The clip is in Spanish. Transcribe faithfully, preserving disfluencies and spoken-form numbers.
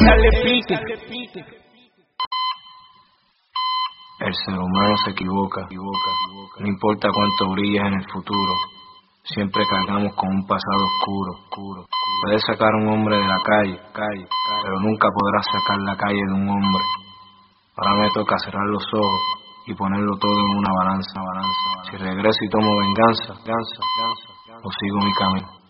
échale pique. El ser humano se equivoca, equivoca, no importa cuánto brilles en el futuro, siempre cargamos con un pasado oscuro, oscuro. Puedes sacar a un hombre de la calle, calle, pero nunca podrás sacar la calle de un hombre. Ahora me toca cerrar los ojos y ponerlo todo en una balanza, balanza. Si regreso y tomo venganza, venganza, o sigo mi camino.